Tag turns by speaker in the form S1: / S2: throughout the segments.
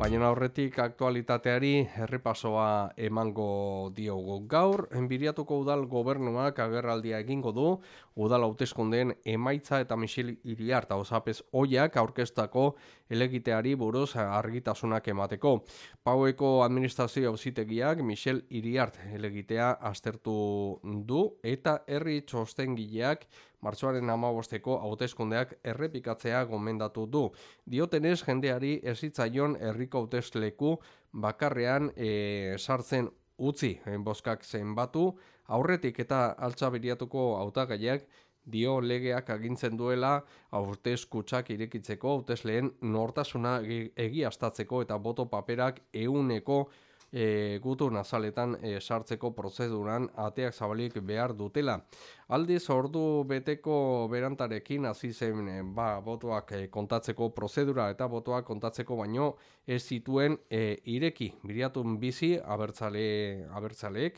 S1: Baina aurretik aktualitateari errepasoa emango diogu. Gaur, Enbiriatuko udal gobernuak agerraldia egingo du, udal hauteskundeen emaitza eta Michel Iriart auzapez ohiak aurkeztako helegiteari buruz argitasunak emateko. Paueko administrazio auzitegiak Michel Iriart helegitea aztertu du eta herri txostengileak martxoaren 15ko hauteskundeak errepikatzea gomendatu du. Diotenez, jendeari ez zitzaion herriko hautesleku bakarrean sartzen utzi bozkak zenbatu, aurretik eta Altxabiriatuko hautagaiak dio legeak agintzen duela hauteskutxak irekitzeko, hautesleen nortasuna egiaztatzeko eta boto paperak 100% gutun azaletan sartzeko prozeduran ateak zabalik behar dutela. Aldiz, ordu beteko berantarekin hasi zen botoak kontatzeko prozedura eta botoak kontatzeko baino ez zituen ireki. Biriatun bizi abertzaleek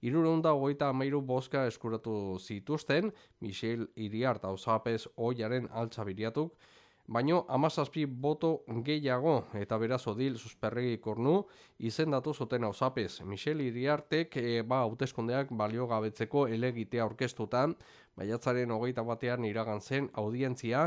S1: 353 bozka eskuratu zituzten, Michel Iriart auzapez ohiaren Altxabiriatuk, baino 17 boto gehiago eta beraz Odil Susperregi Kornu izendatu zuten auzapez. Michel Iriartek hauteskundeak baliogabetzeko helegitea aurkeztuta, maiatzaren 21ean iragan zen audientzia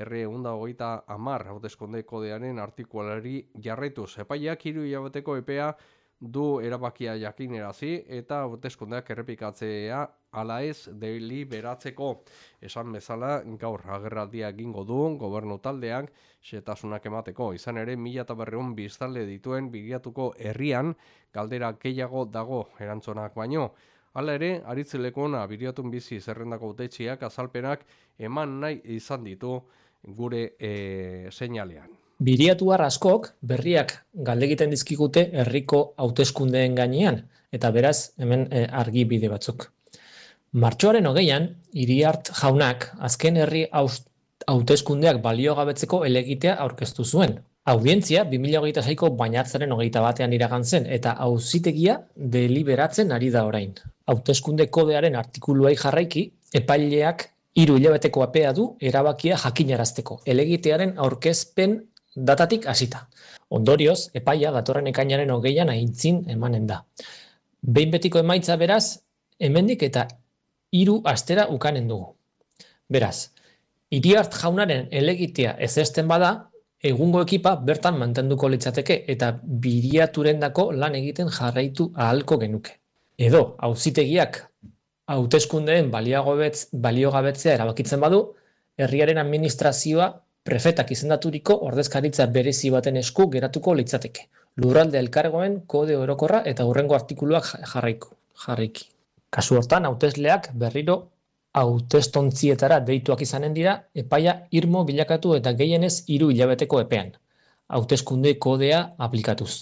S1: R150 hauteskunde kodearen artikulari jarraituz. Epaiak 3 hilabeteko epea du erabakia jakinerazi eta hauteskundeak errepikatzea ala ez deliberatzeko. Esan bezala, gaur agerraldia egingo du gobernu taldeak xehetasunak emateko. Izan ere, 1200 biztanle dituen Biriatuko herrian galdera gehiago dago erantzunak baino. Hala ere, Aritzelekona Biriatun bizi zerrendako hautetsiak azalpenak eman nahi izan ditu gure seinalean.
S2: Biriatuar askok berriak galdegiten dizkigute herriko hauteskundeen gainean, eta beraz hemen argi bide batzuk. Martxoaren 20an, Iriart jaunak azken herri hauteskundeak baliogabetzeko helegitea aurkeztu zuen. Audientzia 2026ko bainatzaren 21ean iragan zen eta auzitegia deliberatzen ari da orain. Hauteskunde kodearen artikuluei jarraiki, epaileak 3 hilabeteko epea du erabakia jakinarazteko. Helegitearen aurkezpen datatik hasita. Ondorioz, epaia datorren ekainaren 20an aintzin emanen da. Behin betiko emaitza beraz, hemendik eta 3 astera ukanen dugu. Beraz, Iriart jaunaren helegitea ezesten bada, egungo ekipa bertan mantenduko litzateke eta Biriaturendako lan egiten jarraitu ahalko genuke. Edo, auzitegiak hauteskundeen baliogabetzea erabakitzen badu, herriaren administrazioa prefetak izendaturiko ordezkaritza berezi baten esku geratuko litzateke. Lurralde elkargoen kode orokorra eta hurrengo artikuluak jarraiki. Kasu hortan, hautesleak berriro hautestontzietara deituak izanen dira, epaia irmo bilakatu eta gehienez 3 hilabeteko epean. Hauteskunde kodea aplikatuz.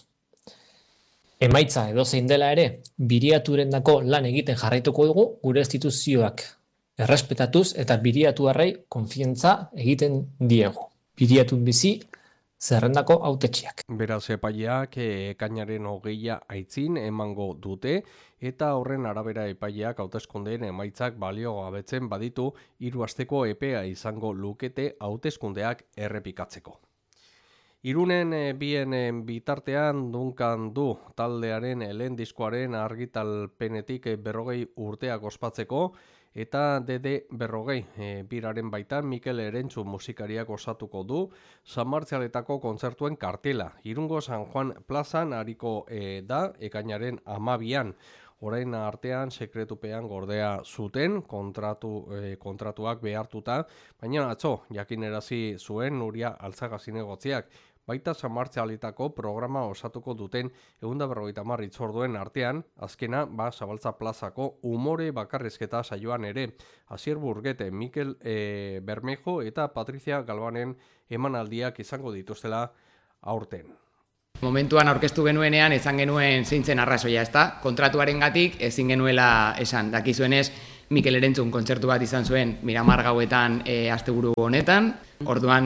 S2: Emaitza edozein dela ere, Biriaturendako lan egiten jarraituko dugu gure instituzioak errespetatuz eta Biriatuarrei konfiantza egiten diegu. Biriatun bizi zerrendako hautetsiak.
S1: Beraz, epaileak ekainaren 20a aitzin emango dute eta horren arabera epaileak hauteskundeen emaitzak baliogabetzen baditu 3 asteko epea izango lukete hauteskundeak errepikatzeko. Irunen bien bitartean Duncan du taldearen lehen diskoaren argitalpenetik 40 urteak ospatzeko eta DD40 biraren baitan Mikel Erentxu musikariak osatuko du San Martzialetako kontzertuen kartela. Irungo San Juan plazan ariko da ekainaren 12an. Orain artean sekretupean gordea zuten kontratuak behartuta, baina atzo jakinerazi zuen Nuria Altzaga zinegotziak. Baita San Martzialetako programa osatuko duten 150 hitzorduen artean, azkena Zabaltza plazako umore bakarrizketa saioan ere. Asier Burgete, Mikel Bermejo eta Patricia Galbanen emanaldiak izango dituztela aurten.
S3: Momentuan aurkeztu genuenean izan genuen zeintzen arrazoia, ezta? Kontratuarengatik ezin genuela esan. Dakizuenez, Mikel Erentzun kontzertu bat izan zuen Miramar gauetan asteburu honetan. Orduan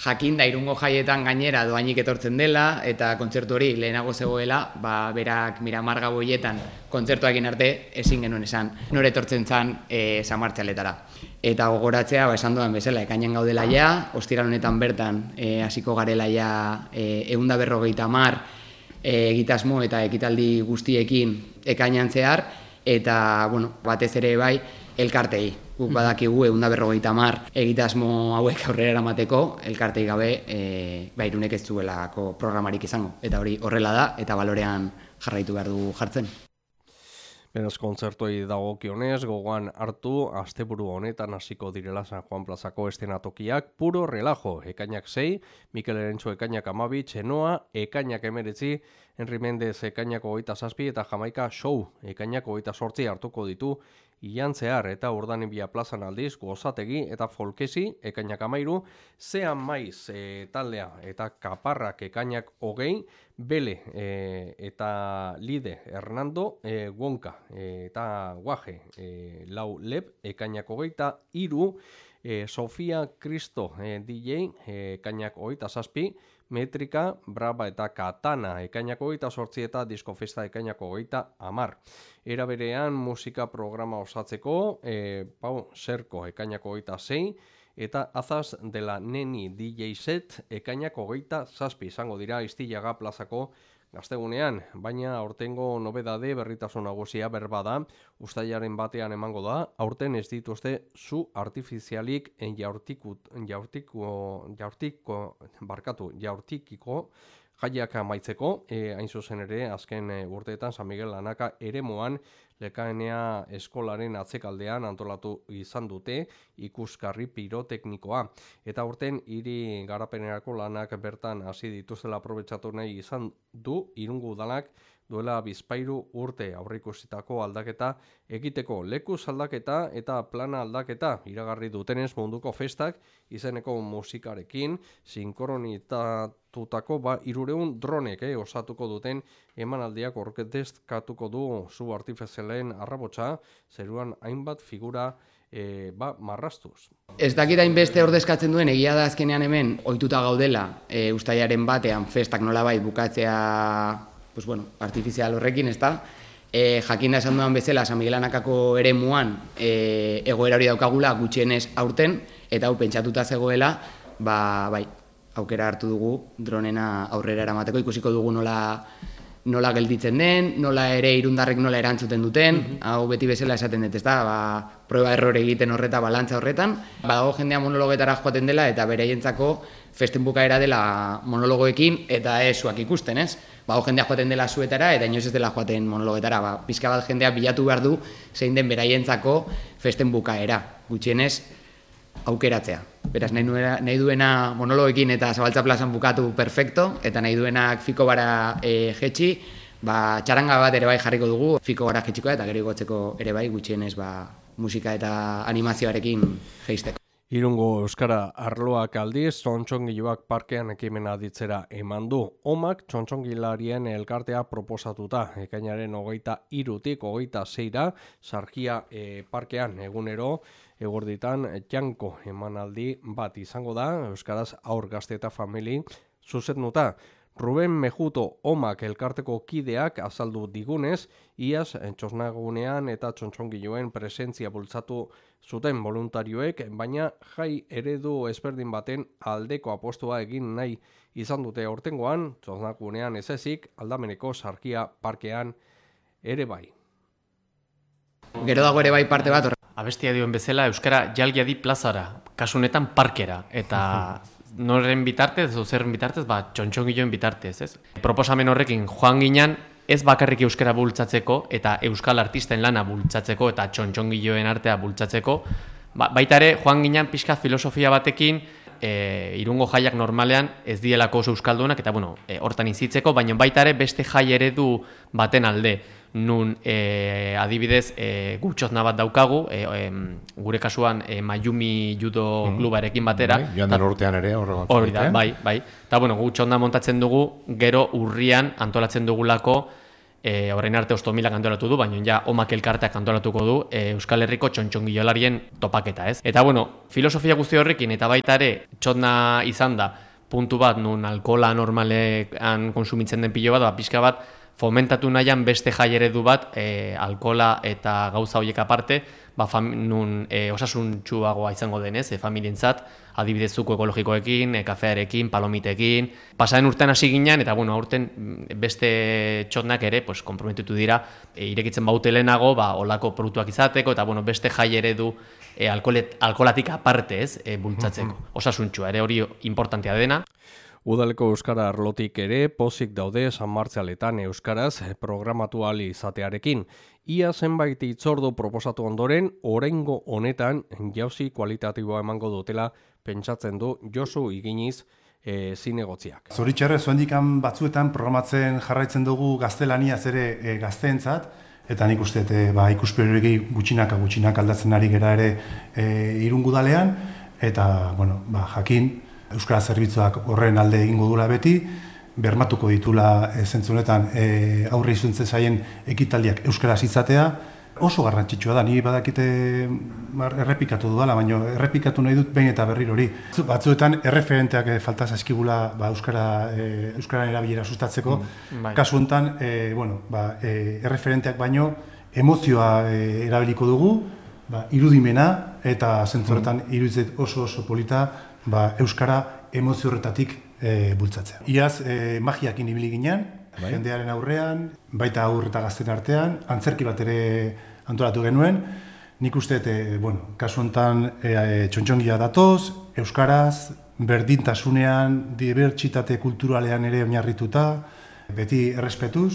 S3: jakinda Irungo jaietan gainera doainik etortzen dela, eta kontzertu hori lehenago zegoela, berak Miramar Gaboietan kontzertua egin arte ezin genuen esan, nore etortzen zan Samartxaletara. Eta gogoratzea, esan dudan bezala, ekainan gaudela ja, ostiral honetan bertan hasiko garela ja 150 egitasmo eta ekitaldi guztiekin ekainan zehar, eta, batez ere bai, elkartei. Guk badakigu 150 egitasmo hauek aurrera eramateko, elkartei gabe Irunek ez zuelako programarik izango. Eta hori horrela da, eta balorean jarraitu behar du jartzen.
S1: Beraz, kontzertoi dagokionez, gogoan hartu, asteburu honetan hasiko direla San Juan plazako eszenatokiak, puro relajo, ekainak 6, Mikel Erentxo ekainak 12, Txenoa, ekainak 19, Henri Mendez ekainak 27 eta Jamaika Show ekainak 28 hartuko ditu ian zehar eta Urdanibia plazan aldiz, Gozategi eta Folkesi ekainak 13, Zean Maiz taldea eta Kaparrak ekainak 20, Bele eta Lide Hernando, Wonka eta Guaje Lau Lep ekainak 23, Sofia Cristo DJ ekainak 27, Metrika, Braba eta Katana ekainak 28 eta Diskofesta ekainak 30. Era berean musika programa osatzeko, Pau Serko ekainak 26 eta Azaz de la Neni DJ set ekainak 27 izango dira Iztillaga plazako gaztegunean, baina aurtengo nobedade berritasun nagusia berbada, uztailaren batean emango da, aurten ez dituzte zu artifizialik jaurtikiko jaiak amaitzeko, hain zuzen ere, azken urteetan San Miguel Lanaka eremuan Lekaenea eskolaren atzekaldean antolatu izan dute ikuskarri piroteknikoa. Eta urten hiri garapenerako lanak bertan hasi dituzela aprobetxatu nahi izan du Irungo Udalak duela 2 urte aurreikusitako aldaketa egiteko lekuz aldaketa eta plana aldaketa iragarri dutenez munduko festak izeneko musikarekin sinkronizatutako 300 dronek osatuko duten emanaldiak orkesteskatuko du zu artifizialen arrabotsa zeruan hainbat figura marrastuz.
S3: Ez dakit hainbeste ordezkatzen duen egia da azkenean hemen ohituta gaudela uztailaren batean festak nolabait bukatzea artifizial horrekin, ez da? Jakinda esan duan bezala, San Miguel Lanakako eremuan egoera hori daukagula gutxienez aurten, eta hau pentsatuta zegoela, bai, aukera hartu dugu dronena aurrera eramateko, ikusiko dugu nola gelditzen den, nola ere irundarrek nola erantzuten duten, hau beti bezala esaten dut, ez da? Proba errore egiten horreta, balantza horretan, badago jendea monologetara joaten dela, eta beraientzako festen bukaera dela monologoekin, eta zuak ikusten, ez? Bago jendea joaten dela zuetara, eta inoiz ez dela joaten monologetara. Pizka bat jendea bilatu behar du zein den beraientzako festen bukaera. Gutxienez, aukeratzea. Beraz, nahi duena monologoekin eta Zabaltza plazan bukatu perfecto, eta nahi duenak fiko bara jetxi, txaranga bat ere bai jarriko dugu, fiko bara jetxikoa eta gero igotzeko ere bai, gutxienez musika eta animazioarekin jeisteko.
S1: Irungo Euskara arloak aldiz, txontxongiloak parkean ekimena ditzera eman du. Omak txontxongilarien elkartea proposatuta, ekainaren 23-tik 26-ra, Sarkia parkean egunero, egorditan janko emanaldi bat izango da, Euskaraz aur gazte eta famili zuzetnuta. Ruben Mejuto Omak elkarteko kideak azaldu digunez, iaz txosnagunean eta txontxongiloen presentzia bultzatu zuten voluntarioek, baina jai eredu ezberdin baten aldeko apostua egin nahi izan dute aurtengoan, txosnagunean ez ezik, Aldameneko Sarkia parkean ere bai.
S3: Gero dago ere bai parte bat.
S4: Abestia dioen bezala, Euskara jalgiadi plazara, kasunetan parkera, eta noren bitartez, zerren bitartez, txontxongiloen bitartez, ez? Proposamen horrekin joan ginen, ez bakarrik euskara bultzatzeko eta euskal artisten lana bultzatzeko eta txontxongiloen artea bultzatzeko, baita ere joan ginen pixka filosofia batekin, Irungo jaiak normalean ez dielako oso euskaldunak eta hortan izitzeko, baina baita ere beste jai eredu baten alde. Nun adibidez gutxozna bat daukagu, gure kasuan Mayumi judo klubarekin batera.
S5: Joan den urtean ere horregatik.
S4: Hori da, bai. Eta gutxozna montatzen dugu, gero urrian antolatzen dugulako Horrein arte Ostomilak antolatu du, baina ja Omak elkarteak antolatuko du Euskal Herriko txontxongilolarien topaketa, ez? Eta filosofia guzti horrekin eta baita ere txotna izan da puntu bat nun alkohola normalean konsumitzen den pilo bat, pixka bat fomentatu nahian beste jai eredu bat alkohola eta gauza horiek aparte, nun osasuntsuagoa izango denez, familientzat, adibidez zuko ekologikoekin, kafearekin, palomitekin. Pasaren urtean hasi ginen, eta aurten beste txotnak ere konprometitu dira, irekitzen baute lehenago, olako produktuak izateko, eta beste jai eredu alkoholatik aparte bultzatzeko. Osasuntsua ere hori importantea dena.
S1: Udaleko euskara arlotik ere pozik daude San Martzialetan euskaraz programatu ahal izatearekin. Ia zenbait hitzordu proposatu ondoren, oraingo honetan jauzi kualitatiboa emango dutela pentsatzen du Josu Iginiz zinegotziak.
S5: Zoritxarrez, zuendikan batzuetan programatzen jarraitzen dugu gaztelaniaz ere gazteentzat, eta nik uste ikuspegi gutxinaka aldatzen ari gera ere Irungudalean, eta jakin euskara zerbitzuak horren alde egingo dula beti, bermatuko ditula zentzunetan aurre izuntze zaien ekitaldiak euskaraz izatea, oso garrantzitsua da, ni badakite errepikatu dudala, baina errepikatu nahi dut behin eta berriro hori. Batzuetan erreferenteak falta zaizkigula euskararen erabilera sustatzeko, kasu honetan erreferenteak baino emozioa erabiliko dugu, irudimena eta zentzuretan iruditzen oso polita euskara emozio horretatik bultzatzea. Iaz magiakin ibili ginen, jendearen aurrean, baita aur eta gazten artean, antzerki bat ere antolatu genuen. Nik uste, kasu honetan txontxongia datoz, euskaraz, berdintasunean, dibertsitate kulturalean ere oinarrituta, beti errespetuz,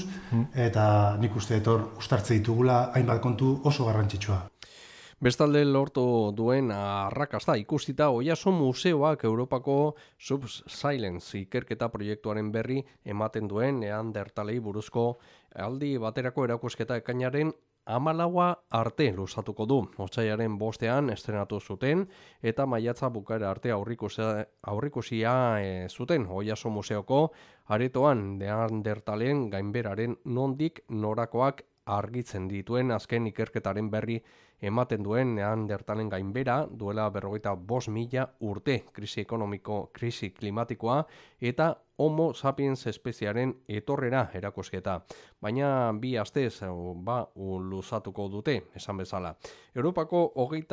S5: eta nik uste hor uztartze ditugula hainbat kontu oso garrantzitsua.
S1: Bestalde lortu duen arrakasta ikustita Oiaso Museoak Europako Subsilence ikerketa proiektuaren berri ematen duen neandertalei buruzko aldi baterako erakusketa ekainaren 14 arte luzatuko du. Otsailaren 5ean estrenatu zuten eta maiatza bukaera arte aurrikusia zuten Oiaso Museoko aretoan neandertalen gainberaren nondik norakoak argitzen dituen azken ikerketaren berri ematen duen neandertalen gainbera duela 45.000 urte, krisi ekonomiko, krisi klimatikoa eta Homo sapiens espeziaren etorrera erakusketa. Baina 2 astez luzatuko dute, esan bezala. Europako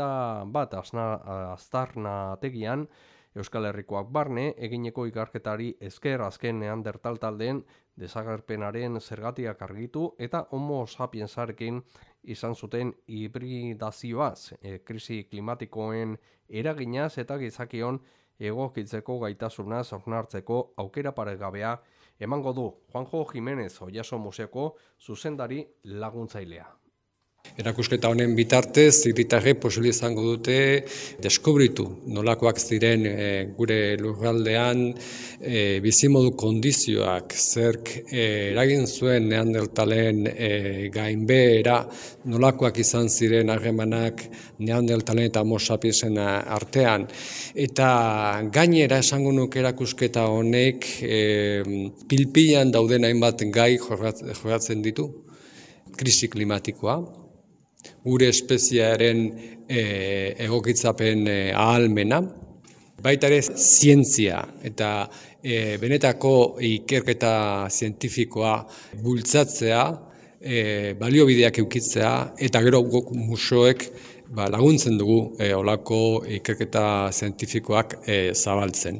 S1: 21 aztarnategian Euskal Herrikoak barne egineko ikerketari esker azken neandertal taldeen desagerpenaren zergatiak argitu eta Homo sapiensarekin izan zuten hibridazioaz, krisi klimatikoen eraginaz eta gizakion egokitzeko gaitasunaz hausnartzeko aukera paregabea emango du Juanjo Jimenez Oiaso Museoko zuzendari laguntzailea.
S6: Erakusketa honen bitartez, hiritarrek posible izango dute deskubritu nolakoak ziren gure lurraldean bizimodu kondizioak zerk eragin zuen neandertalen gainbehera, nolakoak izan ziren harremanak neandertalen eta Homo sapiensen artean. Eta gainera esango nuke erakusketa honek pilpilan dauden hainbat gai jorratzen ditu. Krisi klimatikoa, gure espeziaren egokitzapen ahalmena, baita ere zientzia eta benetako ikerketa zientifikoa bultzatzea, baliobideak edukitzea eta gero museoek laguntzen dugu olako ikerketa zientifikoak zabaltzen.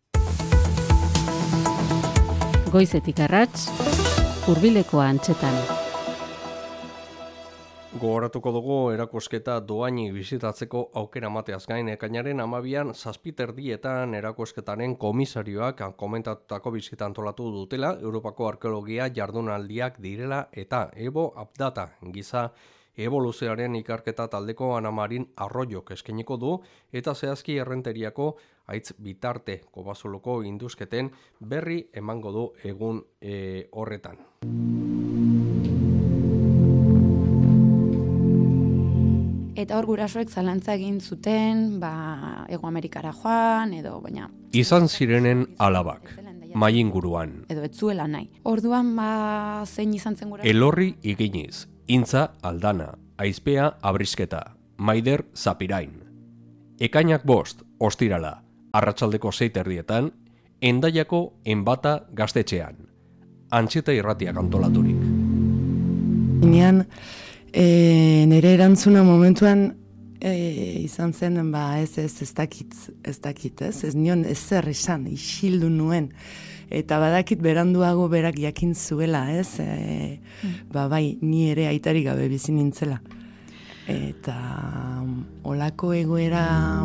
S7: Goizetik arrats, Hurbileko antzetan.
S1: Gogoratuko dugu erakusketa dohainik bisitatzeko aukera mateaz gain ekainaren 12an 7:30 erakusketaren komisarioak komentatutako bisita antolatu dutela Europako arkeologia jardunaldiak direla eta Ebo Abdata giza evoluzioaren ikerketa taldeko Ana Marin Arroyok eskainiko du eta zehazki errenteriako Aitz Bitarte Kobazoloko induzketen berri emango du egun horretan.
S8: Eta hor gurasoek zalantza egin zuten, Hego Amerikara joan, edo baina...
S1: Izan zirenen alabak. mainguruan.
S8: Edo ez zuela nahi. Orduan zein izan zen gura?
S1: Elorri Iginiz, Intza Aldana, Aizpea Abrisketa, Maider Zapirain. Ekainak 5, ostirala, arratsaldeko 6:00 Endaiako Enbata gaztetxean. Antxeta irratiak antolaturik.
S9: Inean, nire erantzuna momentuan izan zen, ez dakit, ez nion ezer esan, isildu nuen. Eta badakit beranduago berak jakin zuela, ez? Bai, ni ere aitarik gabe bizi nintzela. Eta olako egoera...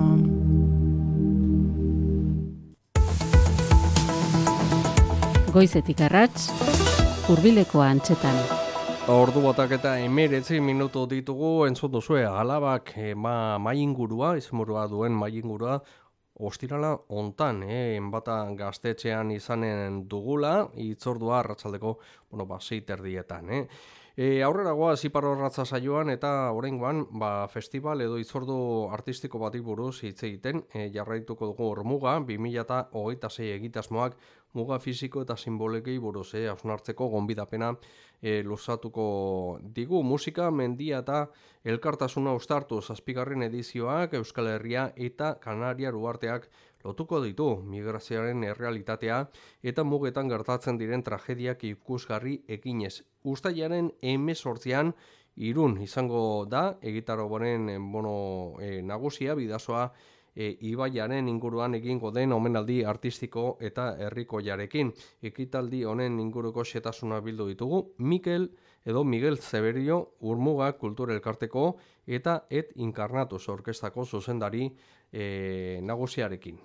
S7: Goizetik arrats, Hurbilekoa antxetan.
S1: Ordu batak eta 19 minutu ditugu, entzun duzue, alabak maingurua, izmurua duen maingurua, ostirala hontan, Enbata gaztetxean izanen dugula, itzordua arratsaldeko, 6:00. Aurrera goaz Iparo Ratza saioan eta oraingoan festival edo itzordu artistiko bati buruz hitz egiten jarraituko dugu Ormuga 2026 egitasmoak muga fisiko eta simbolekei buruz hausnartzeko gonbidapena luzatuko digu. Musika, mendia eta elkartasuna uztartu 7. edizioak Euskal Herria eta Kanariar uharteak lotuko ditu migrazioaren errealitatea eta mugetan gertatzen diren tragediak ikusgarri eginez. Uztailaren 18 Irun izango da egitaroaren nagusia Bidasoa ibaiaren inguruan egingo den omenaldi artistiko eta herrikoiarekin. Ekitaldi honen inguruko xetasuna bildu ditugu Miguel Zeberio Urmuga Kultura Elkarteko eta Et Inkarnatus orkestako zuzendari nagusiarekin.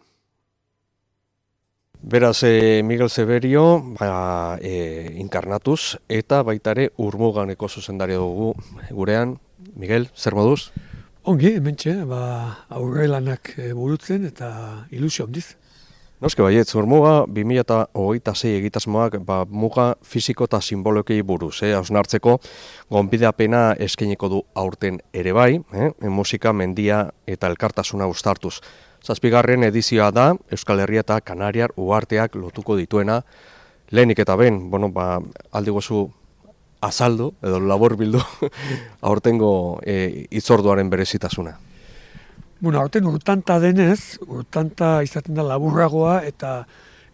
S1: Beraz, Miguel Zeberio, Inkarnatus eta baitare Urmuganeko zuzendaria dugu gurean. Miguel, zer moduz?
S6: Ongi, hementxe, aurre lanak burutzen eta ilusio handiz.
S1: Noske baietz, Urmuga 2026 egitasmoak muga fisiko eta simbolokei buruz, hausnartzeko gonbidapena eskainiko du aurten ere bai, musika, mendia eta elkartasuna uztartuz. 7. edizioa da Euskal Herria eta Kanariar uharteak lotuko dituena. Lehenik eta ben, aldi gozu azaldu edo labor bildu aurtengo itzorduaren berezitasuna.
S6: Aurten urtanta denez, urtanta izaten da laburragoa eta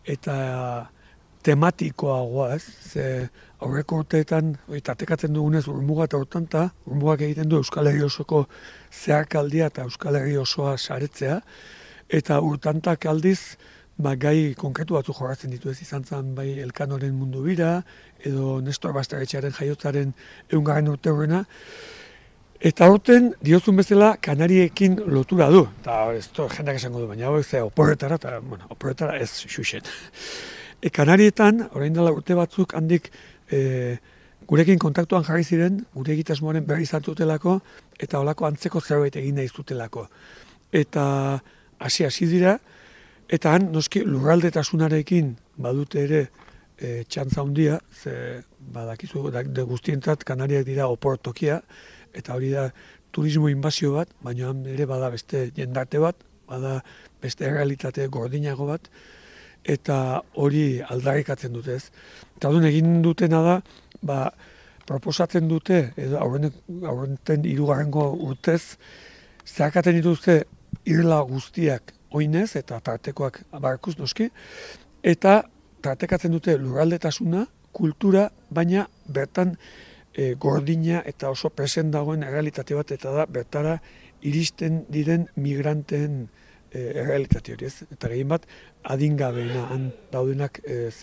S6: tematikoagoa, ez? Ze aurreko urteetan, tartekatzen dugunez Urmuga eta urtanta, Urmugak egiten du Euskal Herri osoko zeharkaldia eta Euskal Herri osoa saretzea, eta urtantak aldiz, gai konkretu batzu jorratzen ditu, ez izan zen bai Elkanoren mundu bira, edo Nestor Basterretxearen jaiotzaren 100. urte horrena, eta aurten, diozun bezala, Kanariekin lotura du. Eta ez jendak esango du, baina hau ez oporretara, eta oporretara ez xuxen. Kanarietan, orain dela urte batzuk handik gurekin kontaktuan jarri ziren, gure egitasmoaren berri zartutelako, eta holako antzeko zerbait egin nahi zutelako. Eta hasi dira, eta han, noski, lurraldetasunarekin badute ere txantza handia, ze badakizu, guztientzat Kanariak dira oportokia, eta hori da turismo inbazio bat, baina ere bada beste jendarte bat, bada beste errealitate gordinago bat, eta hori aldarrikatzen dute ez. Eta duen egin dutena da, proposatzen dute, edo aurrenten 3. urtez, zeharkatzen dituzte irla guztiak oinez, eta tartekoak barkuz noski, eta tartekatzen dute lurraldetasuna, kultura, baina bertan gordina eta oso present dagoen errealitate bat, eta da bertara iristen diren migranteen errealitate hori ez. Eta gehien bat adingabeena han daudenak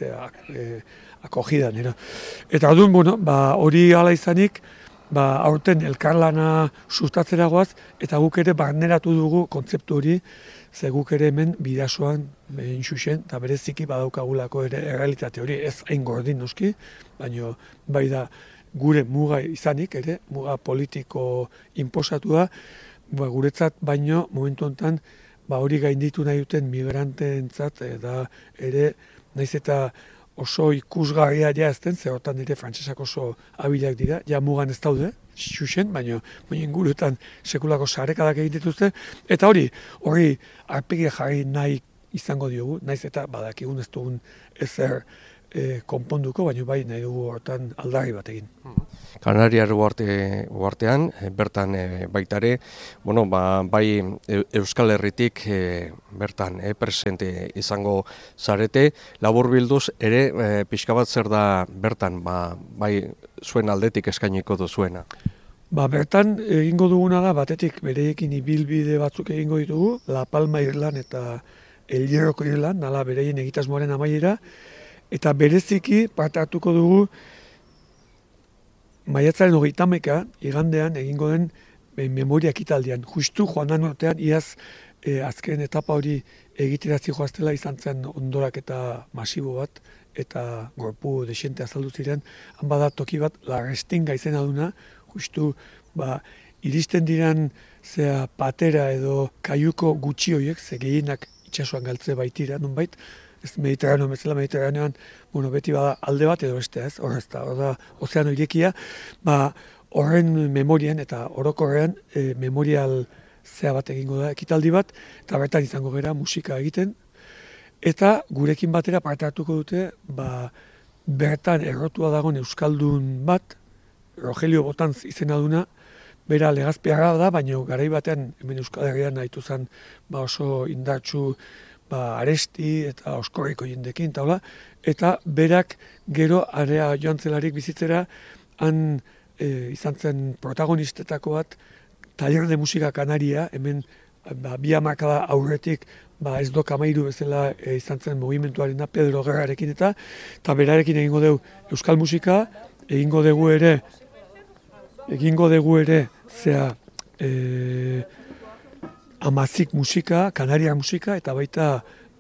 S6: akogidan. Eta orduan, hori hala izanik, aurten elkarlana sustatzera goaz, eta guk ere barneratu dugu kontzeptu hori, ze guk ere hemen Bidasoan behin xuxen, eta bereziki badaukagulako ere errealitate hori, ez hain gordin noski, baina bai da gure muga izanik ere, muga politiko inposatua, guretzat baino momentu honetan hori gainditu nahi duten migranteentzat da ere naiz eta oso ikusgarria ja ezten, ze hortan ere frantsesak oso abilak dira, ja mugan ez daude, xuxen, baina inguruetan sekulako sarekadak egin dituzte, eta hori arpegi jarri nahi izango diogu, naiz eta badakigun ez dugun ezer konponduko, baina bai nahi dugu hortan aldarri bat egin.
S1: Kanariar uhartean, bertan baitare, bai Euskal Herritik bertan presente izango zarete, laburbilduz ere pixka bat zer da bertan, bai zuen aldetik eskainiko duzuena.
S6: Bertan egingo duguna da, batetik bereekin ibilbide batzuk egingo ditugu, La Palma Irlan eta El Hierroko Irlan, nala bereien egitasmoaren amaiera, eta bereziki parte hartuko dugu maiatzaren 30 igandean egingo den memoria ekitaldian. Justu joan den urtean iaz azken etapa hori egiterazi joaztela izan zen ondorak eta masibo bat, eta gorpu desente azaldu ziren, han bada toki bat, La Restinga izena duna, justu iristen diran patera edo kaiuko gutxi horiek, ze gehienak itsasoan galtze baitira, nonbait, ez Mediterraneo bezala, Mediterraneoan, beti bada alde bat edo beste ez, hor ez da, ozeano irekia, horren memorian eta orokorrean memorial bat egingo da, ekitaldi bat, eta bertan izango gera musika egiten, eta gurekin batera parte hartuko dute, bertan errotua dagoen euskaldun bat, Rogelio Botantz izena duna, bera legazpiarra da, baina garai batean hemen Euskal Herrian nahitu zen oso indartsu aresti eta oskorriko jendekin, eta berak gero area joan zelarik bizitzera, han izan zen protagonistetako bat, taller de musika kanaria, hemen bi hamarkada aurretik ez do kamairu bezala izan zen mugimenduaren da, Pedro Gerrarekin eta berarekin egingo dugu euskal musika, egingo dugu ere amazik musika, kanariar musika, eta baita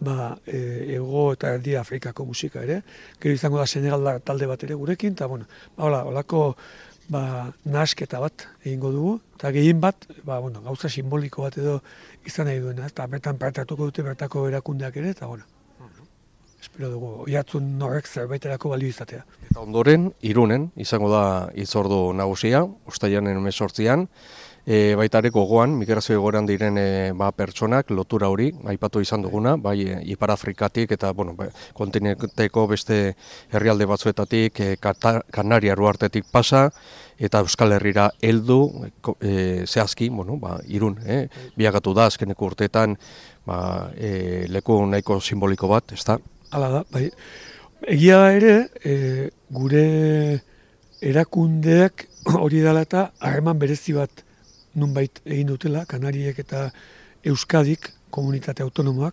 S6: ego eta erdi Afrikako musika ere. Gero izango da Senegal talde bat ere gurekin, eta holako nahasketa bat egingo dugu, eta gehien bat, gauza simboliko bat edo izan nahi duena, eta bertan parte hartuko dute bertako erakundeak ere, eta espero dugu, oihartzun horrek zerbaiterako balio izatea.
S1: Eta ondoren, Irunen, izango da hitzordu nagusia, uztailaren 18an, baitare gogoan, migrazio egoeran diren pertsonak, lotura hori, aipatu izan duguna, bai Ipar Afrikatik eta kontinenteko beste herrialde batzuetatik, Kanariar uhartetik pasa, eta Euskal Herrira heldu, zehazki, Irun, biagatu da azkeneko urteetan, leku nahiko simboliko bat, ez da?
S6: Hala da, bai. Egia da ere, gure erakundeak hori dela eta harreman berezi bat nunbait egin dutela, Kanariek eta Euskadik, komunitate autonomoak,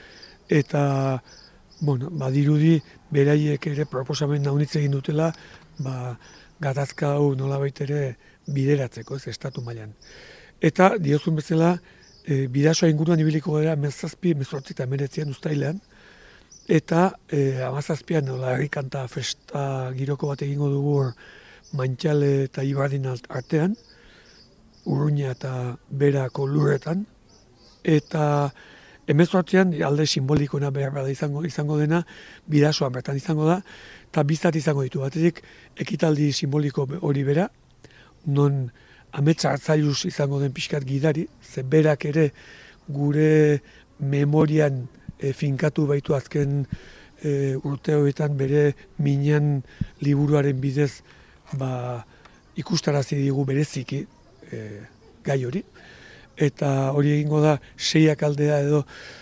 S6: eta, badirudi beraiek ere proposamen naunitz egin dutela, gatazka hau nolabait ere bideratzeko, ez estatu mailan. Eta, diozun bezala, bidasoa inguruan ibiliko gara 17, 18 eta 19 uztailean, eta 17an nola herrikanta festa giroko bat egingo dugu Mantxale eta Ibardin artean, Urruña eta Berako lurretan, eta 18an alde simbolikoena behar bada izango dena, bidasoan bertan izango da, eta bizat izango ditu batetik ekitaldi simboliko hori bera, non ametsa hartzailuz izango den pixkat gidari, ze berak ere gure memorian finkatu baitu azken urte horietan bere minean liburuaren bidez ikustarazi digu bereziki gai hori. Eta hori egingo da 6 aldea edo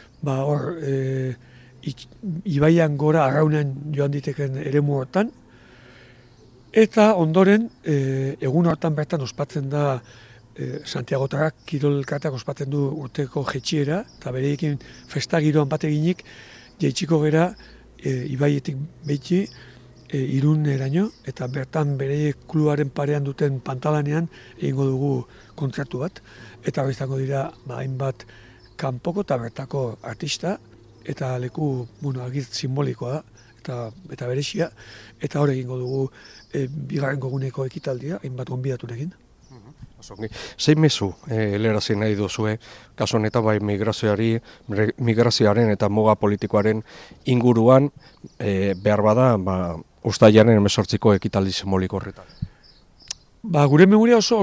S6: ibaian gora arraunean joan diteken eremu hortan. Eta ondoren, egun hortan bertan ospatzen da Santiagotarrak kirol elkarteak ospatzen du urteko jetxiera, eta bereekin festa giroan bat eginik, jaitsiko gera ibaietik behitxi Iruneraino, eta bertan bereiek kluaren parean duten pantalanean egingo dugu kontzertu bat, eta hori izango dira hainbat kanpoko eta bertako artista, eta leku agiz simbolikoa da, eta berexia, eta hori egingo dugu bigarren goguneko ekitaldia, hainbat gonbidaturekin.
S1: Zein mezu helarazi nahi duzue, kasu honetan bai migrazioaren eta muga politikoaren inguruan behar bada uztailaren 18ko ekitaldi simboliko horretan?
S6: Gure memoria oso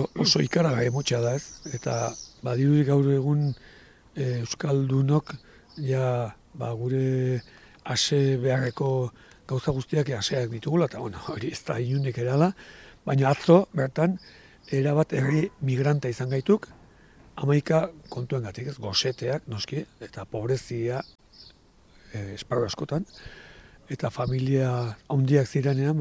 S6: ikaragai motxa da, ez? Eta badirudi gaur egun euskaldunok gure ase beharreko gauza guztiak aseak ditugula, eta hori ez da inunik erala, baina atzo, bertan, erabat herri migranta izan gaituk, 11 kontuengatik, ez, goseteak, noski, eta pobrezia esparru askotan, eta familia handiak ziranean,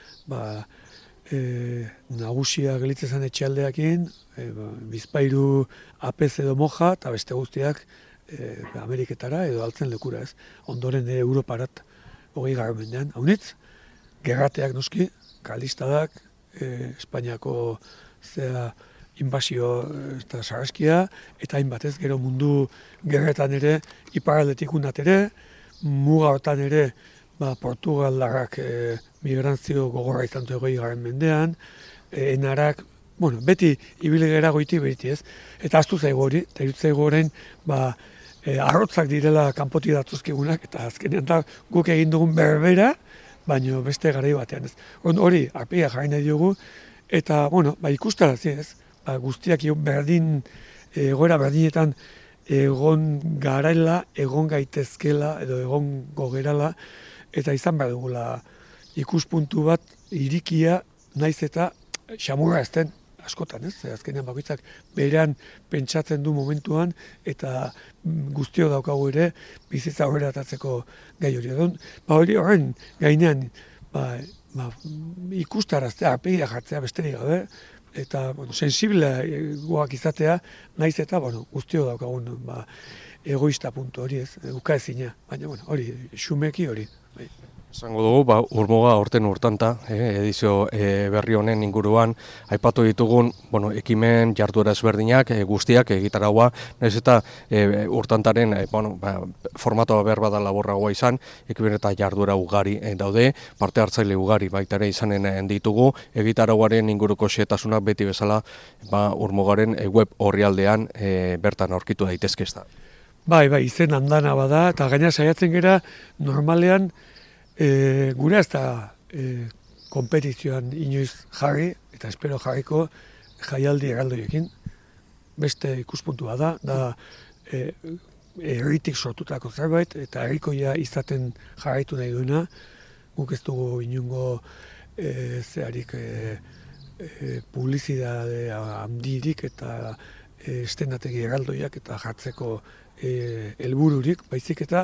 S6: nagusia gelitzen etxealdeakin, Bizpairu apez edo moja, eta beste guztiak Ameriketara edo altzen lekura, ez. Ondoren Europarat 20. mendean, haunitz, gerrateak noski, kalistadak, Espainiako inbasio eta sarraskia, eta hainbat ez, gero mundu gerretan ere, iparaldetik unat ere, muga hortan ere, Portugaldarrak migrantzio gogorra izan du 20. mendean, enarak, beti ibile gera goiti beti ez, eta aztu zaigu hori, eta irut zaigu orain, arrotzak direla kanpoti datuzkigunak, eta azkenean da guk egin dugun berbera, baino beste garai batean ez. Hori, arpegia jarri nahi diogu, eta, ikustarazi ez, guztiak berdin, egoera berdinetan egon garaela, egon gaitezkela, edo egon gogerala, eta izan behar dugula ikuspuntu bat irikia naiz eta xamurra ezten askotan, ez? Azkenean bakoitzak berean pentsatzen du momentuan eta guztio daukagu ere bizitza aurrera atatzeko gai hori. Hori horren gainean ikustaraztea, arpegia jartzea besterik gabe, eta sensibleagoak izatea naiz eta guztio daukagun egoista puntu hori ez, ukaezina, baina hori, xumeki hori.
S1: Zango dugu, urmuga horten urtanta, edizio berri honen inguruan, aipatu ditugun, ekimen jarduera ezberdinak, guztiak egitaragoa, nahiz eta urtantaren formatoa behar bada laborragoa izan, ekimen eta jarduera ugari daude, parte hartzaile ugari baita ere izanen ditugu, egitaragoaren inguruko xehetasunak beti bezala urmugaren web orrialdean bertan aurkitu daitezke ez da.
S6: Bai, izen handana bada, eta gaina saiatzen gera normalean gure ez da kompetizioan inoiz jarri, eta espero jarriko jaialdi erraldoiekin. Beste ikuspuntua da herritik sortutako zerbait, eta herrikoia izaten jarraitu nahi duena, guk ez dugu inungo publizidade handirik eta estenategi erraldoiak eta jartzeko helbururik, baizik eta,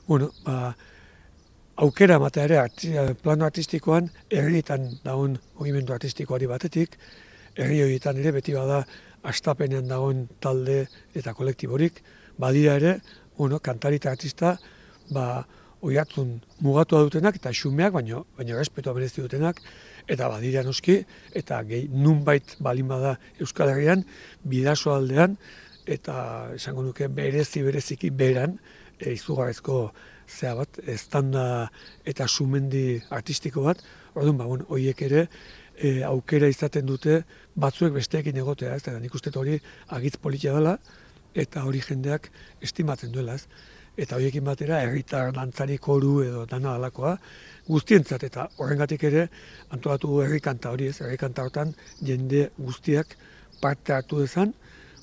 S6: aukera ematea ere plano artistikoan, herrietan dagoen mugimendu artistikoari batetik, herri horietan ere beti bada astapenean dagoen talde eta kolektiborik, badira ere, kantari eta artista, oihartzun mugatua dutenak eta xumeak, baino respetua merezi dutenak, eta badira noski, eta nunbait balin bada Euskal Herrian, bidaso aldean, eta esango nuke bereziki beran, izugarrizko zea bat, estanda eta sumendi artistiko bat, orduan, horiek ere aukera izaten dute batzuek besteekin egotea, ez da, nik uste hori agitz politia dela, eta hori jendeak estimatzen duela, ez. Eta horiekin batera, herritar, dantzari, koru edo dana alakoa, guztientzat, eta horrengatik ere antolatu herrikanta hori, ez, herrikanta hortan jende guztiak parte hartu dezan,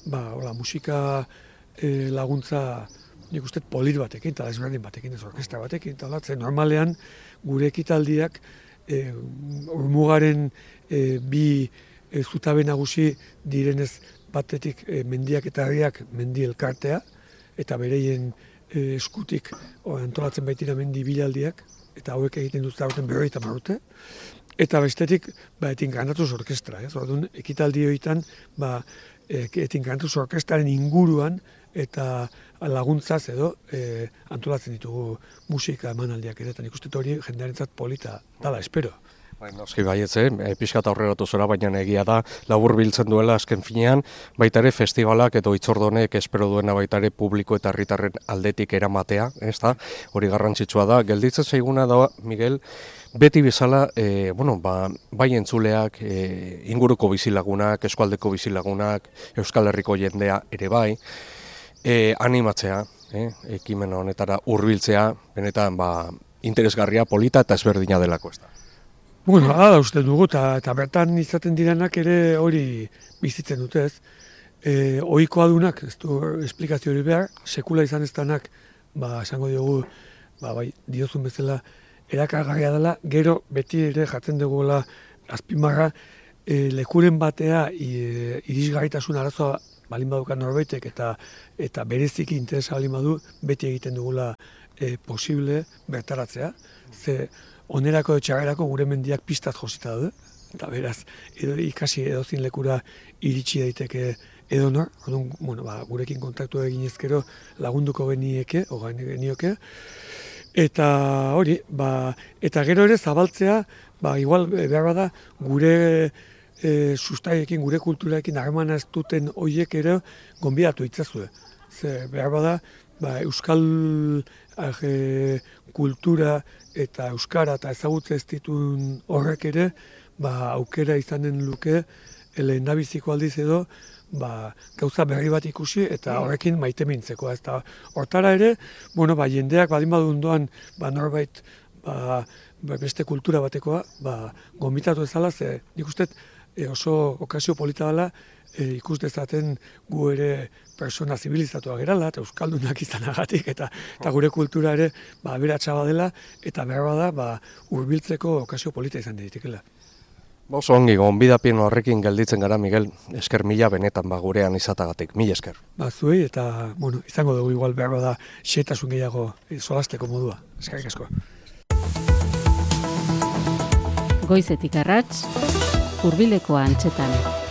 S6: musika laguntza nik uste polit batekin, eta desberdin batekin, ez orkestra batekin, eta normalean gure ekitaldiak urmugaren bi zutabe nagusi direnez batetik mendiak eta herriak mendi elkartea, eta bereien eskutik antolatzen baitira mendi bilaldiak, eta hauek egiten dut zaurten 50 urte, eta bestetik etin kantatuz orkestra, ez? Orduan, ekitaldi horietan etin kantatuz orkestraren inguruan eta laguntzaz edo antolatzen ditugu musika emanaldiak ere, eta nik uste hori jendearentzat polita dala, espero.
S1: Noski baietze, pixkat aurreratu zora, baina egia da, labur biltzen duela azken finean, baita ere festivalak edo itzordonek espero duena baita ere publiko eta herritarren aldetik eramatea, ez da, hori garrantzitsua da. Gelditzen zaiguna da, Miguel, beti bezala, bai entzuleak, inguruko bizilagunak, eskualdeko bizilagunak, Euskal Herriko jendea ere bai, animatzea, ekimen honetara hurbiltzea, benetan interesgarria, polita eta ezberdina delako ez da.
S6: Hala uste dugu, eta bertan izaten direnak ere hori bizitzen dute ez. Ohiko adunak, ez du esplikazio hori behar, sekula izan ez danak esango diogu, bai, diozun bezala, erakargarria dela, gero beti ere jatzen dugula azpimarra, lekuren batea irisgarritasun arazoa balin badukan norbaitek eta bereziki interesa balin badu, beti egiten dugula posible bertaratzea. Ze onerako txarrerako gure mendiak pistaz josita daude, eta beraz, ikasi edozin lekura iritsi daiteke edonor, gurekin kontaktu egin ezkero lagunduko genioke, eta hori, eta gero ere zabaltzea, igual behar bada gure sustaiekin, gure kulturaekin harremana ez duten horiek ere gonbidatu itzazue. Ze behar bada, euskal kultura eta euskara eta ezagutze ez dituen horrek ere, aukera izanen luke, lehendabiziko aldiz edo, gauza berri bat ikusi eta horrekin maite mintzeko. Eta hortara ere, jendeak badin badu ondoan norbait beste kultura batekoa, gonbitatu ezala, ze nik uste oso okazio polita dela ikus dezaten gu ere persona zibilizatua gerala, eta euskaldunak izanagatik, eta gure kultura ere aberatsa badela, eta behar bada hurbiltzeko okazio polita izan ditekela.
S1: Oso ongi, gonbidapien horrekin gelditzen gara, Miguel, esker mila benetan gurean izatagatik, mila esker.
S6: Zuei, eta izango dugu igual behar bada xetasun gehiago solasteko modua. Eskerrik asko.
S7: Goizetik arrats, Hurbileko Antxetan.